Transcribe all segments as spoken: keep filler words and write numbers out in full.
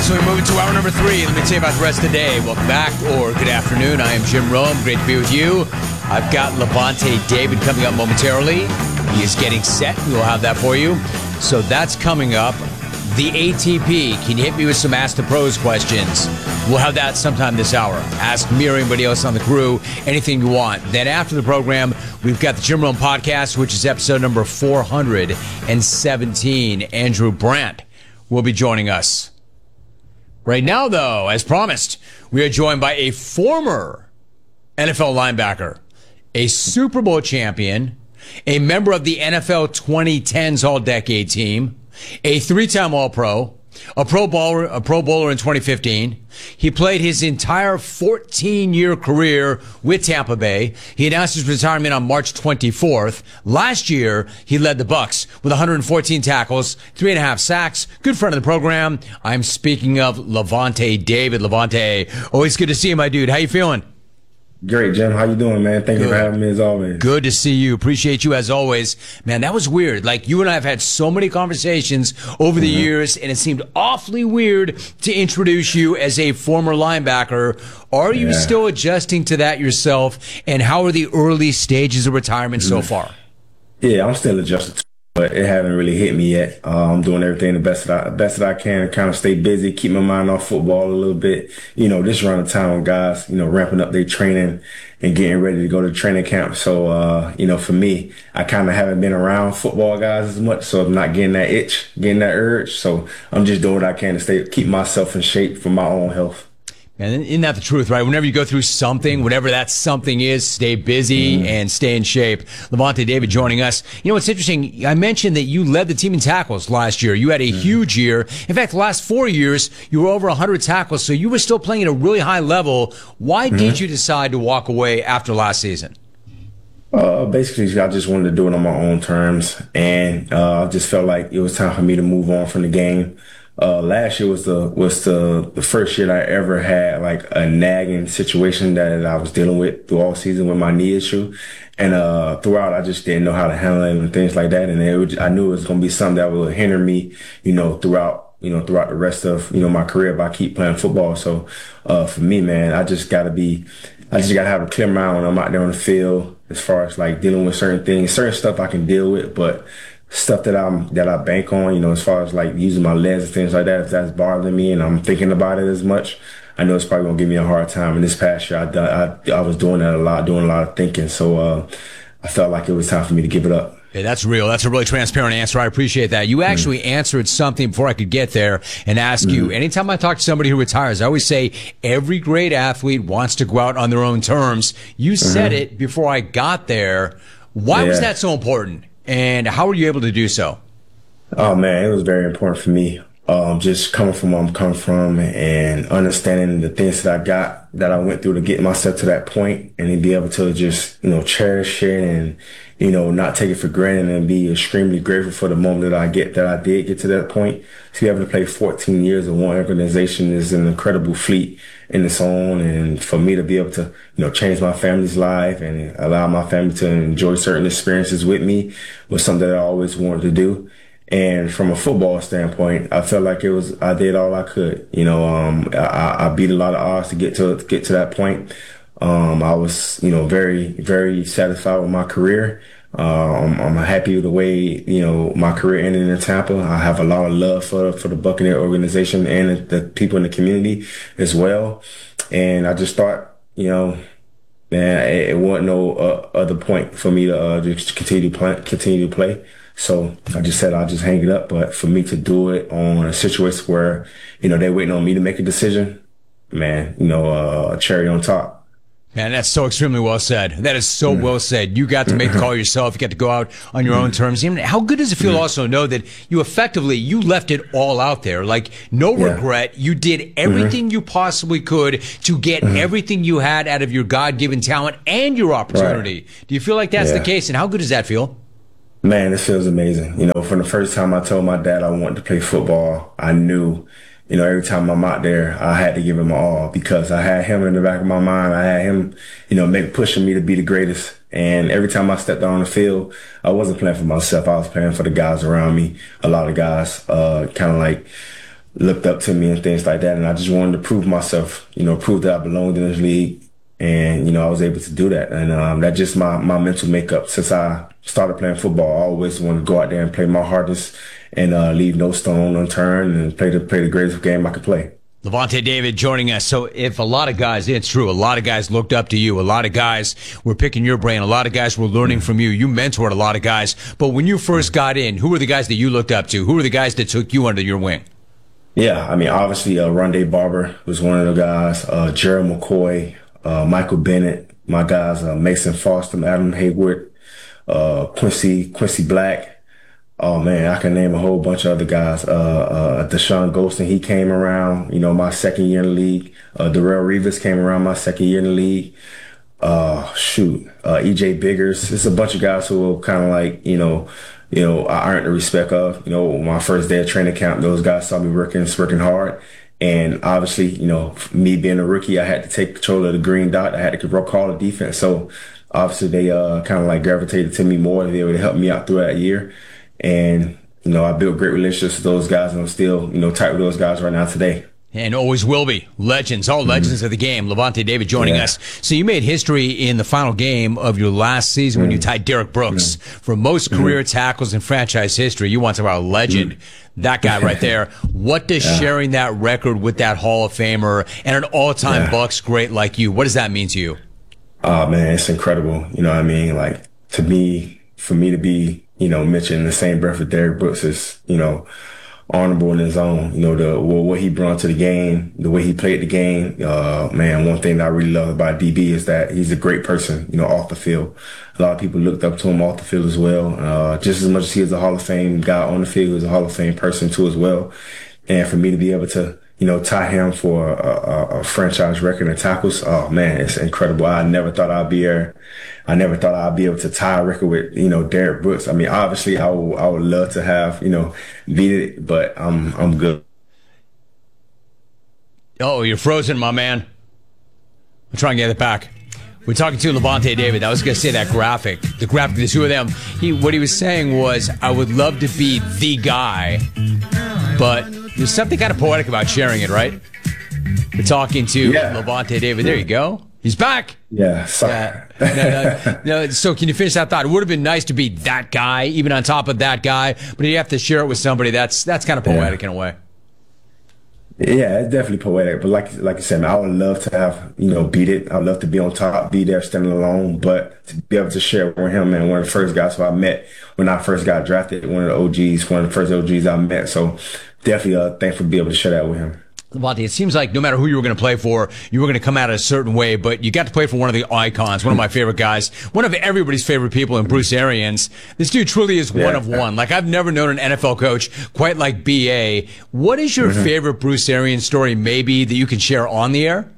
So we're moving to hour number three. Let me tell you about the rest of the day. Welcome back, or good afternoon. I am Jim Rome. Great to be with you. I've got Lavonte David coming up momentarily. He is getting set. We'll have that for you. So that's coming up. The A T P. Can you hit me with some Ask the Pros questions? We'll have that sometime this hour. Ask me or anybody else on the crew anything you want. Then after the program, we've got the Jim Rome podcast, which is episode number four hundred seventeen. Andrew Brandt will be joining us. Right now, though, as promised, we are joined by a former N F L linebacker, a Super Bowl champion, a member of the N F L twenty tens All-Decade team, a three-time All-Pro, a Pro Bowler, a Pro Bowler in twenty fifteen. He played his entire fourteen-year career with Tampa Bay. He announced his retirement on March twenty-fourth. Last year, he led the Bucs with one hundred fourteen tackles, three and a half sacks. Good friend of the program. I'm speaking of Lavonte David. Lavonte, always good to see you, my dude. How you feeling? Great, Jim. How you doing, man? Thank Good. you for having me as always. Good to see you. Appreciate you as always. Man, that was weird. Like, you and I have had so many conversations over the mm-hmm. years, and it seemed awfully weird to introduce you as a former linebacker. Are you yeah. still adjusting to that yourself? And how are the early stages of retirement mm-hmm. so far? Yeah, I'm still adjusting to it, but it haven't really hit me yet. Uh, I'm doing everything the best that I, best that I can, kind of stay busy, keep my mind off football a little bit. You know, this around the time when guys, you know, ramping up their training and getting ready to go to training camp. So, uh, you know, for me, I kind of haven't been around football guys as much, so I'm not getting that itch, getting that urge. So I'm just doing what I can to stay, keep myself in shape for my own health. And isn't that the truth, right? Whenever you go through something, whatever that something is, stay busy mm. and stay in shape. Lavonte David joining us. You know, what's interesting, I mentioned that you led the team in tackles last year. You had a mm. huge year. In fact, the last four years, you were over one hundred tackles, so you were still playing at a really high level. Why mm-hmm. did you decide to walk away after last season? Uh, basically, I just wanted to do it on my own terms, and uh, I just felt like it was time for me to move on from the game. Uh, last year was the was the the first year that I ever had like a nagging situation that I was dealing with through all season with my knee issue, and uh, throughout I just didn't know how to handle it and things like that, and it would, I knew it was going to be something that would hinder me, you know, throughout you know throughout the rest of you know my career if I keep playing football. So uh, for me, man, I just got to be, I just got to have a clear mind when I'm out there on the field as far as like dealing with certain things, certain stuff I can deal with, but stuff that I'm that I bank on, you know, as far as like using my legs and things like that, if that's bothering me and I'm thinking about it as much, I know it's probably gonna give me a hard time. And this past year, I done, I, I was doing that a lot, doing a lot of thinking. So uh, I felt like it was time for me to give it up. Yeah, that's real. That's a really transparent answer. I appreciate that. You actually mm. answered something before I could get there and ask mm. you. Anytime I talk to somebody who retires, I always say every great athlete wants to go out on their own terms. You mm-hmm. said it before I got there. Why yeah. was that so important? And how were you able to do so? Oh, man, it was very important for me. Um, just coming from where I'm coming from and understanding the things that I got, that I went through to get myself to that point, and then be able to just, you know, cherish it and, you know, not take it for granted and be extremely grateful for the moment that I get, that I did get to that point. To be able to play fourteen years in one organization is an incredible feat in its own. And for me to be able to, you know, change my family's life and allow my family to enjoy certain experiences with me was something that I always wanted to do. And from a football standpoint, I felt like it was, I did all I could. You know, um, I, I beat a lot of odds to get to, to get to that point. Um, I was, you know, very, very satisfied with my career. Uh, I'm, I'm happy with the way, you know, my career ended in Tampa. I have a lot of love for, for the Buccaneer organization and the people in the community as well. And I just thought, you know, man, it, it wasn't no uh, other point for me to uh, just continue to play, continue to play. So I just said I'll just hang it up. But for me to do it on a situation where, you know, they're waiting on me to make a decision, man, you know, uh, cherry on top. Man, that's so extremely well said. That is so mm. well said. You got to make the call yourself. You got to go out on your mm. own terms. Even how good does it feel mm. also know that you effectively, you left it all out there? Like, no yeah. regret. You did everything mm-hmm. you possibly could to get mm-hmm. everything you had out of your God-given talent and your opportunity. Right. Do you feel like that's yeah. the case? And how good does that feel? Man, it feels amazing. You know, from the first time I told my dad I wanted to play football, I knew, you know, every time I'm out there, I had to give him my all because I had him in the back of my mind. I had him, you know, make pushing me to be the greatest. And every time I stepped on the field, I wasn't playing for myself. I was playing for the guys around me. A lot of guys, uh, kind of like, looked up to me and things like that. And I just wanted to prove myself, you know, prove that I belonged in this league. And, you know, I was able to do that. And um, that's just my, my mental makeup. Since I started playing football, I always wanted to go out there and play my hardest and uh, leave no stone unturned and play the, play the greatest game I could play. Lavonte David joining us. So if a lot of guys, it's true, a lot of guys looked up to you. A lot of guys were picking your brain. A lot of guys were learning from you. You mentored a lot of guys. But when you first got in, who were the guys that you looked up to? Who were the guys that took you under your wing? Yeah, I mean, obviously, uh, Rondé Barber was one of the guys. Uh, Gerald McCoy, uh, Michael Bennett, my guys, uh, Mason Foster, Adam Hayward, uh, Quincy, Quincy Black. Oh man, I can name a whole bunch of other guys. Uh, uh, Deshaun Golston, he came around, you know, my second year in the league. Uh, Darrell Rivas came around my second year in the league. Uh, shoot, uh, E J Biggers. It's a bunch of guys who were kind of like, you know, you know, I earned the respect of. You know, my first day of training camp, those guys saw me working, working hard. And obviously, you know, me being a rookie, I had to take control of the green dot. I had to call the defense. So obviously they uh, kind of like gravitated to me more. They were able to help me out through that year. And, you know, I built great relationships with those guys, and I'm still, you know, tight with those guys right now today. And always will be. Legends, all legends mm-hmm. of the game. Lavonte David joining yeah. us. So you made history in the final game of your last season mm-hmm. when you tied Derrick Brooks mm-hmm. for most career mm-hmm. tackles in franchise history. You want to talk about a legend. Mm-hmm. That guy right there. What does yeah. sharing that record with that Hall of Famer and an all-time yeah. Bucks great like you, what does that mean to you? Oh, man, it's incredible. You know what I mean? Like, to me, for me to be, you know, mentioned in the same breath with Derrick Brooks is, you know, honorable in his own. You know, the what he brought to the game, the way he played the game. Uh, man, one thing that I really love about D B is that he's a great person, you know, off the field. A lot of people looked up to him off the field as well. Uh, just as much as he is a Hall of Fame guy on the field, he was a Hall of Fame person too as well. And for me to be able to, you know, tie him for a, a, a franchise record in tackles, oh man, it's incredible. I never thought I'd be there. I never thought I'd be able to tie a record with, you know, Derrick Brooks. I mean, obviously, I would, I would love to have, you know, beat it, but I'm, I'm good. Oh, you're frozen, my man. I'm trying to get it back. We're talking to Lavonte David. I was going to say that graphic, the graphic, the two of them. He, what he was saying was, I would love to be the guy, but there's something kind of poetic about sharing it, right? We're talking to yeah. Lavonte David. There you go. He's back. Yeah. Sorry. Yeah. No, no, no. So can you finish that thought? It would have been nice to be that guy, even on top of that guy, but you have to share it with somebody. That's that's kind of poetic yeah. in a way. Yeah, it's definitely poetic. But like like you said, man, I would love to have, you know, beat it. I'd love to be on top, be there standing alone. But to be able to share it with him, man, one of the first guys who I met when I first got drafted, one of the O Gs, one of the first O Gs I met. So definitely uh, thankful to be able to share that with him. Lavonte, it seems like no matter who you were going to play for, you were going to come out a certain way, but you got to play for one of the icons, one of my favorite guys, one of everybody's favorite people in Bruce Arians. This dude truly is yeah. one of one. Like, I've never known an N F L coach quite like B A. What is your mm-hmm. favorite Bruce Arians story, maybe, that you can share on the air?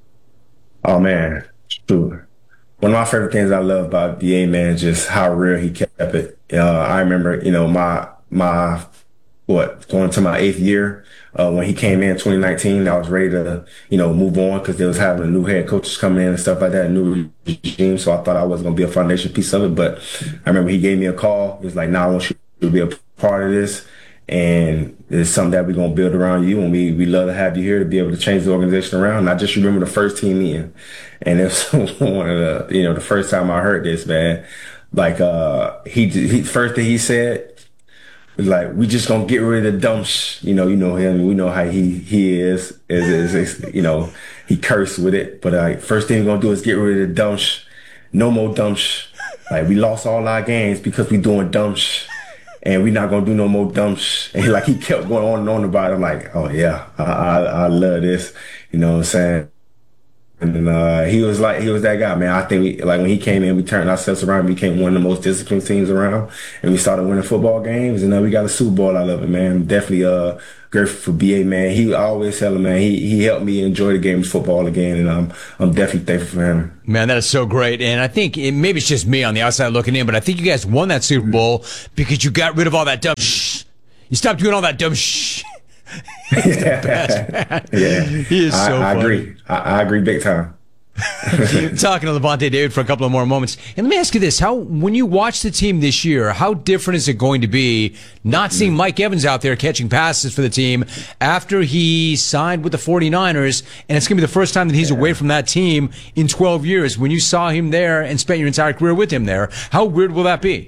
Oh, man. Sure. One of my favorite things I love about B A, man, is just how real he kept it. Uh, I remember, you know, my, my, what, going to my eighth year, Uh, when he came in twenty nineteen, I was ready to, you know, move on because they was having new head coaches coming in and stuff like that, new regime. So I thought I was going to be a foundation piece of it. But I remember he gave me a call. He was like, nah, I want you to be a part of this. And it's something that we're going to build around you. And we, we love to have you here to be able to change the organization around. And I just remember the first team meeting. And it was one of the, you know, the first time I heard this, man, like, uh, he, he first thing he said, like, we just gonna get rid of the dumb sh. You know, you know him. We know how he he is. Is, is, is you know, he cursed with it. But like, first thing we're gonna do is get rid of the dumb sh. No more dumb sh. Like, we lost all our games because we doing dumb sh. And we not gonna do no more dumb sh. And he, like, he kept going on and on about it. I'm like, oh yeah, I, I I love this. You know what I'm saying? And uh, he was like, he was that guy, man. I think we, like when he came in, we turned ourselves around, became one of the most disciplined teams around, and we started winning football games. And then we got a Super Bowl out of it, man. Definitely uh, grateful for B A, man. He I always tell him, man, he he helped me enjoy the game of football again, and I'm I'm definitely thankful for him. Man, that is so great. And I think it, maybe it's just me on the outside looking in, but I think you guys won that Super Bowl because you got rid of all that dumb shh. You stopped doing all that dumb shh. He's the best, man. Yeah, he is so I, I funny. agree. I, I agree big time. Talking to Lavonte David for a couple of more moments. And let me ask you this. How, when you watch the team this year, how different is it going to be not seeing Mike Evans out there catching passes for the team after he signed with the 49ers, and it's going to be the first time that he's yeah. away from that team in twelve years when you saw him there and spent your entire career with him there? How weird will that be?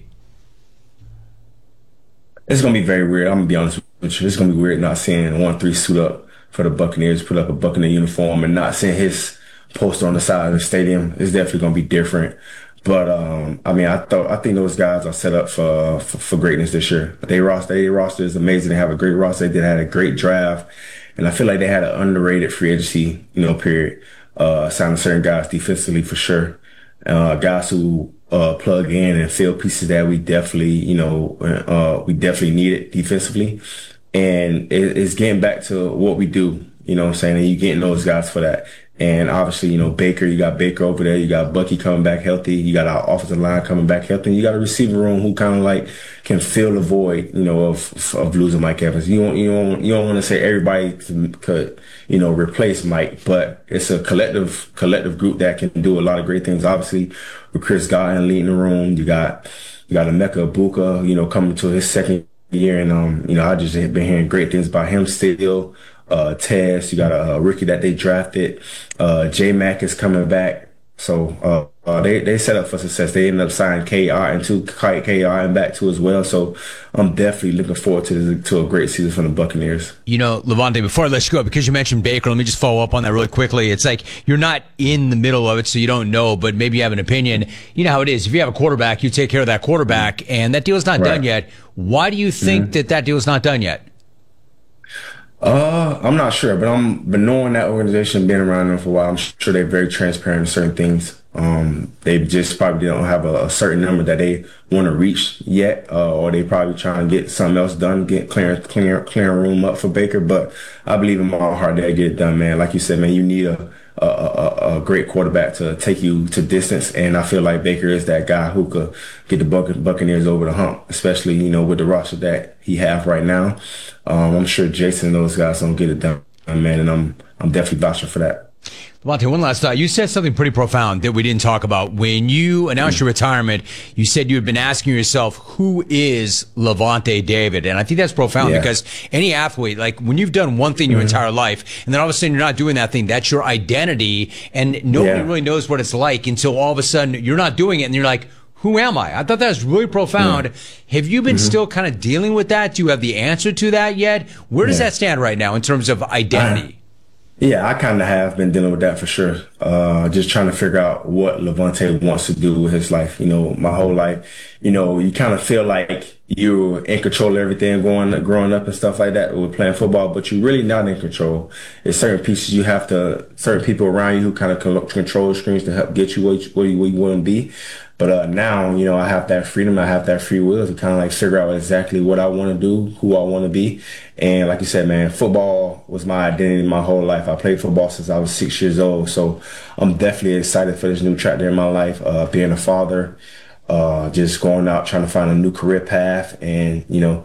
It's going to be very weird. I'm going to be honest with you. It's going to be weird not seeing one three suit up for the Buccaneers, put up a Buccaneer uniform, and not seeing his poster on the side of the stadium. Is definitely going to be different. But um, I mean, I thought I think those guys are set up for for, for greatness this year. They roster, their roster is amazing. They have a great roster. They did had a great draft, and I feel like they had an underrated free agency, you know, period. Uh, signing certain guys defensively for sure. Uh, guys who uh, plug in and fill pieces that we definitely, you know, uh, we definitely needed defensively. And it, it's getting back to what we do. You know what I'm saying? And you getting those guys for that. And obviously, you know, Baker, you got Baker over there. You got Bucky coming back healthy. You got our offensive line coming back healthy. And you got a receiver room who kind of like can fill the void, you know, of of losing Mike Evans. You don't, you don't, you don't want to say everybody could, you know, replace Mike, but it's a collective, collective group that can do a lot of great things. Obviously, with Chris Godwin leading the room, you got, you got Emeka Egbuka, you know, coming to his second year. And, um, you know, I just have been hearing great things about him still. Uh, Tez, you got a, a rookie that they drafted. Uh, J-Mac is coming back. So, uh, uh, they, they set up for success. They ended up signing K R and two K R and back too as well. So I'm definitely looking forward to the, to a great season from the Buccaneers. You know, Lavonte, before I let you go, because you mentioned Baker, let me just follow up on that really quickly. It's like you're not in the middle of it, so you don't know, but maybe you have an opinion. You know how it is. If you have a quarterback, you take care of that quarterback, and that deal's not right. done yet. Why do you think mm-hmm. that that deal's not done yet? Uh, I'm not sure, but I'm, but knowing that organization, being around them for a while, I'm sure they're very transparent in certain things. Um, they just probably don't have a, a certain number that they want to reach yet, uh, or they probably trying to get something else done, get clear, clear, clearing room up for Baker. But I believe in my heart they'll get it done, man. Like you said, man, you need a, a, a, a great quarterback to take you to distance. And I feel like Baker is that guy who could get the Buc- Buccaneers over the hump, especially, you know, with the roster that he have right now. Um, I'm sure Jason and those guys don't get it done, man. And I'm, I'm definitely vouching for that. Lavonte, one last thought. You said something pretty profound that we didn't talk about. When you announced your retirement, you said you had been asking yourself, who is Lavonte David? And I think that's profound yeah. because any athlete, like when you've done one thing your mm-hmm. entire life, and then all of a sudden you're not doing that thing, that's your identity, and nobody yeah. really knows what it's like until all of a sudden you're not doing it, and you're like, who am I? I thought that was really profound. Yeah. Have you been mm-hmm. still kind of dealing with that? Do you have the answer to that yet? Where does yeah. that stand right now in terms of identity? Uh, Yeah, I kind of have been dealing with that for sure. Uh, just trying to figure out what Lavonte wants to do with his life. You know, my whole life, you know, you kind of feel like you're in control of everything going, growing up and stuff like that with playing football, but you're really not in control. There's certain pieces you have to, certain people around you who kind of control the strings to help get you where you, where you, where you want to be. But uh, now, you know, I have that freedom. I have that free will to kind of like figure out exactly what I want to do, who I want to be. And like you said, man, football was my identity my whole life. I played football since I was six years old. So I'm definitely excited for this new chapter in my life, uh, being a father, uh, just going out, trying to find a new career path and, you know,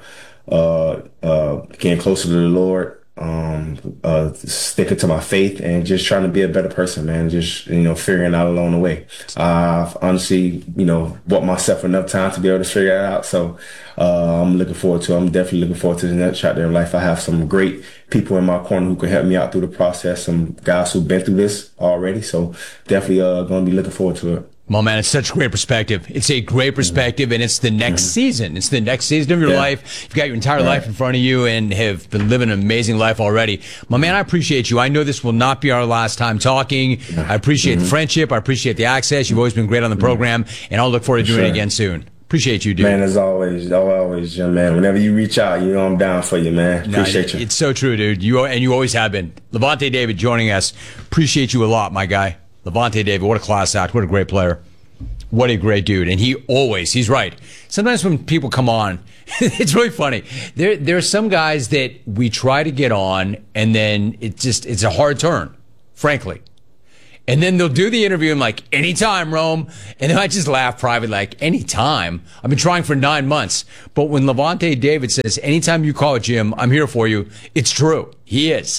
uh, uh, getting closer to the Lord. Um, uh, sticking to my faith and just trying to be a better person, man. Just, you know, figuring out along the way. I've honestly, you know, bought myself enough time to be able to figure that out. So, uh, I'm looking forward to, I'm definitely looking forward to the next chapter in life. I have some great people in my corner who can help me out through the process. Some guys who've been through this already. So definitely, uh, going to be looking forward to it. Well, man, it's such a great perspective. It's a great perspective, and it's the next mm-hmm. season. It's the next season of your yeah. life. You've got your entire right. life in front of you and have been living an amazing life already. My man, I appreciate you. I know this will not be our last time talking. I appreciate mm-hmm. the friendship. I appreciate the access. You've always been great on the program, and I'll look forward to doing sure. it again soon. Appreciate you, dude. Man, as always, always, man. Whenever you reach out, you know I'm down for you, man. Appreciate no, you. It's so true, dude. You and you always have been. Lavonte David joining us. Appreciate you a lot, my guy. Lavonte David, what a class act. What a great player. What a great dude. And he always, he's right. Sometimes when people come on, it's really funny. There, there are some guys that we try to get on and then it just, it's a hard turn, frankly. And then they'll do the interview and I'm like, anytime, Rome. And then I just laugh privately, like, anytime? I've been trying for nine months. But when Lavonte David says, anytime you call it, Jim, I'm here for you, it's true. He is.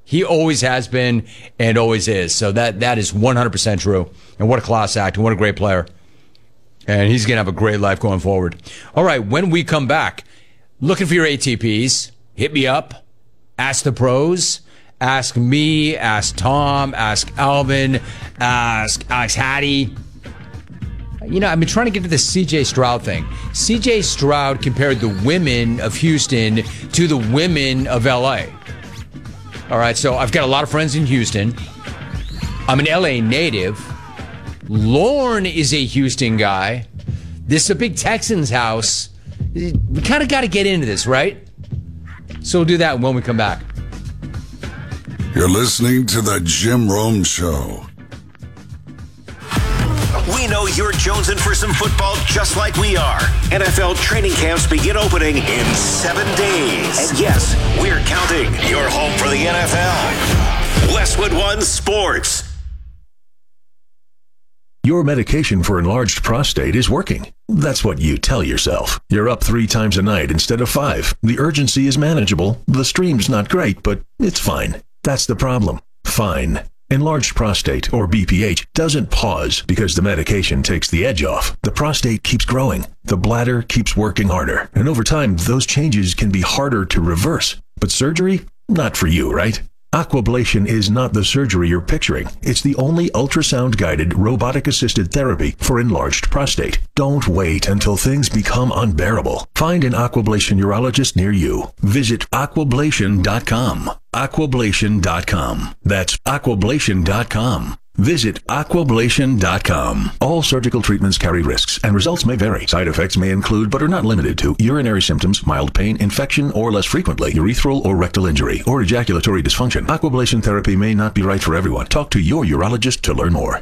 He always has been and always is. So that that is one hundred percent true. And what a class act and what a great player. And he's going to have a great life going forward. All right, when we come back, looking for your A T Ps, hit me up, ask the pros, ask me, ask Tom, ask Alvin, ask Alex Hattie. You know, I've been trying to get to the C J Stroud thing. C J Stroud compared the women of Houston to the women of L A. All right, so I've got a lot of friends in Houston. I'm an L A native. Lorne is a Houston guy. This is a big Texans house. We kind of got to get into this, right? So we'll do that when we come back. You're listening to the Jim Rome Show. We know you're jonesing for some football just like we are. N F L training camps begin opening in seven days. And yes, we're counting. You're home for the N F L. Westwood One Sports. Your medication for enlarged prostate is working. That's what you tell yourself. You're up three times a night instead of five. The urgency is manageable. The stream's not great, but it's fine. That's the problem. Fine. Enlarged prostate, or B P H, doesn't pause because the medication takes the edge off. The prostate keeps growing. The bladder keeps working harder. And over time, those changes can be harder to reverse. But surgery? Not for you, right? Aquablation is not the surgery you're picturing. It's the only ultrasound-guided, robotic-assisted therapy for enlarged prostate. Don't wait until things become unbearable. Find an Aquablation urologist near you. Visit aquablation dot com. aquablation dot com. That's aquablation dot com. Visit aquablation dot com. All surgical treatments carry risks, and results may vary. Side effects may include, but are not limited to, urinary symptoms, mild pain, infection, or less frequently, urethral or rectal injury, or ejaculatory dysfunction. Aquablation therapy may not be right for everyone. Talk to your urologist to learn more.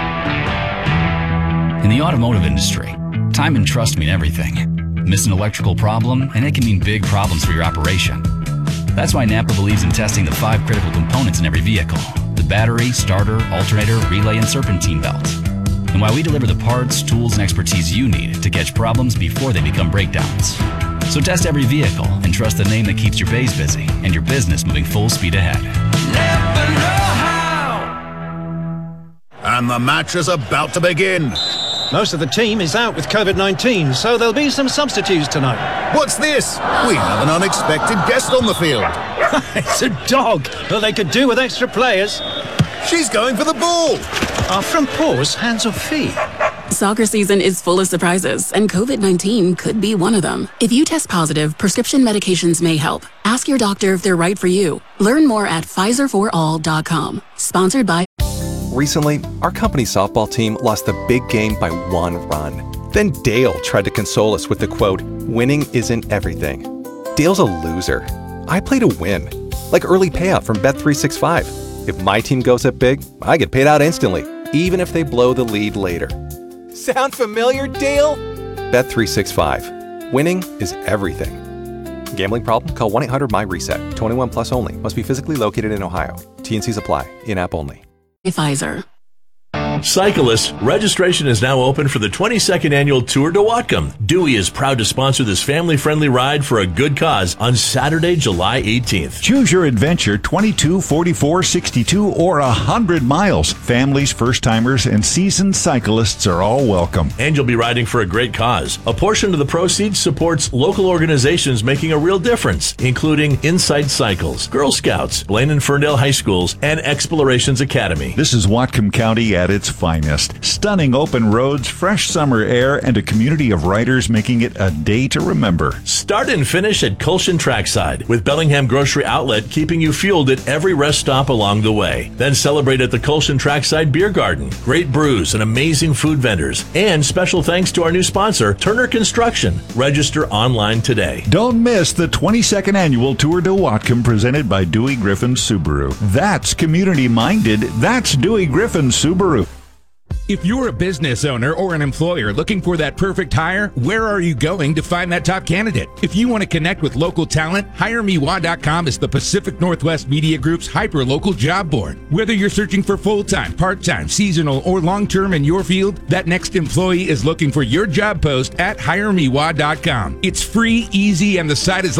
In the automotive industry, time and trust mean everything. Miss an electrical problem, and it can mean big problems for your operation. That's why Napa believes in testing the five critical components in every vehicle: the battery, starter, alternator, relay, and serpentine belt. And why we deliver the parts, tools, and expertise you need to catch problems before they become breakdowns. So test every vehicle and trust the name that keeps your bays busy and your business moving full speed ahead. Napa know-how. And the match is about to begin. Most of the team is out with covid nineteen, so there'll be some substitutes tonight. What's this? We have an unexpected guest on the field. It's a dog, but they could do with extra players. She's going for the ball. Our front paws, hands or feet. Soccer season is full of surprises, and covid nineteen could be one of them. If you test positive, prescription medications may help. Ask your doctor if they're right for you. Learn more at Pfizer for all dot com. Sponsored by... Recently, our company softball team lost the big game by one run. Then Dale tried to console us with the quote, "Winning isn't everything." Dale's a loser. I play to win. Like early payout from Bet three sixty-five. If my team goes up big, I get paid out instantly, even if they blow the lead later. Sound familiar, Dale? Bet three sixty-five. Winning is everything. Gambling problem? Call one eight hundred my reset. twenty-one plus only. Must be physically located in Ohio. T and Cs apply. In-app only. Pfizer. Cyclists, registration is now open for the twenty-second annual Tour de Whatcom. Dewey is proud to sponsor this family-friendly ride for a good cause on Saturday, July eighteenth. Choose your adventure, twenty-two, forty-four, sixty-two, or one hundred miles. Families, first-timers, and seasoned cyclists are all welcome. And you'll be riding for a great cause. A portion of the proceeds supports local organizations making a real difference, including Insight Cycles, Girl Scouts, Blaine and Ferndale High Schools, and Explorations Academy. This is Whatcom County at its finest. Stunning open roads, fresh summer air, and a community of riders making it a day to remember. Start and finish at Colshan Trackside, with Bellingham Grocery Outlet keeping you fueled at every rest stop along the way. Then celebrate at the Colshan Trackside Beer Garden. Great brews and amazing food vendors. And special thanks to our new sponsor, Turner Construction. Register online today. Don't miss the twenty-second annual Tour de Whatcom presented by Dewey Griffin Subaru. That's community-minded. That's Dewey Griffin Subaru. If you're a business owner or an employer looking for that perfect hire, where are you going to find that top candidate? If you want to connect with local talent, hire me wah dot com is the Pacific Northwest Media Group's hyper-local job board. Whether you're searching for full-time, part-time, seasonal, or long-term in your field, that next employee is looking for your job post at hire me wah dot com. It's free, easy, and the site is